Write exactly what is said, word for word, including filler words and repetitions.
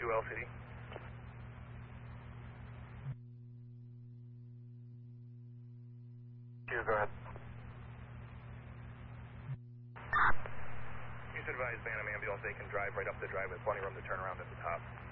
two L C D. Two, go ahead. Please advise Bantam Ambulance they can drive right up the driveway, plenty of room to turn around at the top.